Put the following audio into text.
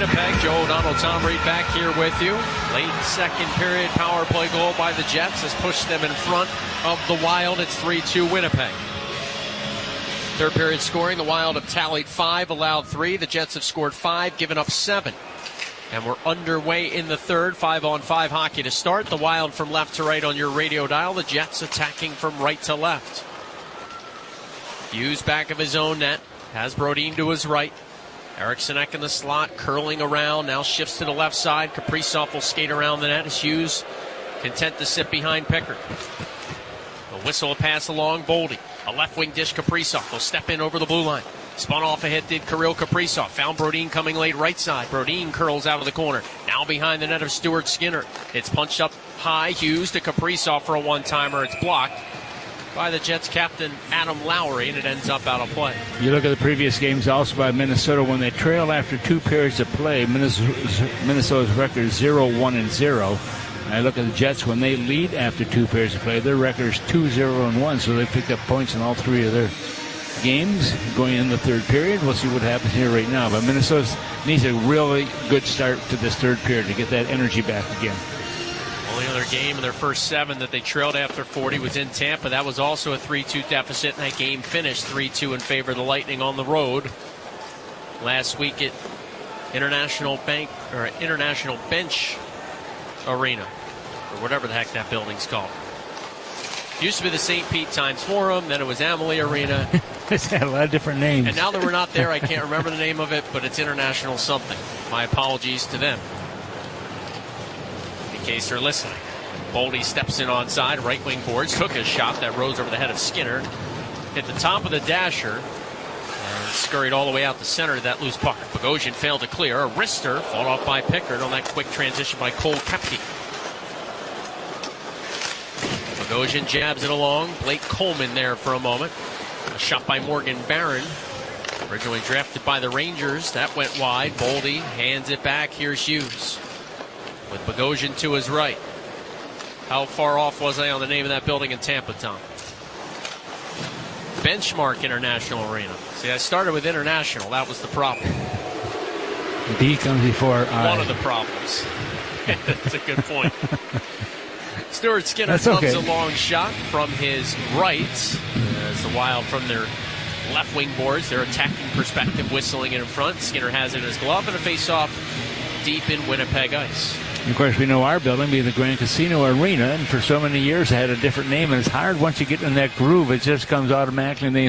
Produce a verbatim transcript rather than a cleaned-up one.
Winnipeg. Joe O'Donnell, Tom Reed back here with you. Late second period power play goal by the Jets has pushed them in front of the Wild. It's three two Winnipeg. Third period scoring, the Wild have tallied five, allowed three. The Jets have scored five, given up seven. And we're underway in the third. Five on five hockey to start. The Wild from left to right on your radio dial. The Jets attacking from right to left. Hughes back of his own net. Has Brodin to his right. Eriksson Ek in the slot, curling around. Now shifts to the left side. Kaprizov will skate around the net as Hughes content to sit behind Pickard. A whistle, a pass along. Boldy. A left wing dish. Kaprizov will step in over the blue line. Spun off ahead did Kirill Kaprizov. Found Brodin coming late right side. Brodin curls out of the corner. Now behind the net of Stuart Skinner. It's punched up high. Hughes to Kaprizov for a one-timer. It's blocked by the Jets captain Adam Lowry, and it ends up out of play. You look at the previous games also by Minnesota. When they trail after two periods of play, Minnesota's, Minnesota's record is zero one and zero. I look at the Jets when they lead after two periods of play. Their record is two zero and one, so they picked up points in all three of their games going in the third period. We'll see what happens here right now. But Minnesota needs a really good start to this third period to get that energy back again. Only other game in their first seven that they trailed after forty was in Tampa. That was also a three two deficit, and that game finished three two in favor of the Lightning on the road. Last week at International Bank or International Bench Arena, or whatever the heck that building's called. Used to be the Saint Pete Times Forum, then it was Amalie Arena. It's had a lot of different names. And now that we're not there, I can't remember the name of it, but it's International something. My apologies to them, in case they're listening. Boldy steps in onside, right wing boards, took a shot that rose over the head of Skinner, hit the top of the dasher, and scurried all the way out the center of that loose puck. Bogosian failed to clear. A wrister fought off by Pickard on that quick transition by Cole Koepke. Bogosian jabs it along. Blake Coleman there for a moment. A shot by Morgan Barron. Originally drafted by the Rangers. That went wide. Boldy hands it back. Here's Hughes with Bogosian to his right. How far off was I on the name of that building in Tampa, Tom? Benchmark International Arena. See, I started with International. That was the problem. D comes before I. One of the problems. That's a good point. Stuart Skinner That's comes okay. a long shot from his right as the Wild from their left wing boards, their attacking perspective, whistling it in front. Skinner has it in his glove and a face-off deep in Winnipeg ice. Of course, we know our building being the Grand Casino Arena, and for so many years it had a different name, and it's hard once you get in that groove, it just comes automatically, and they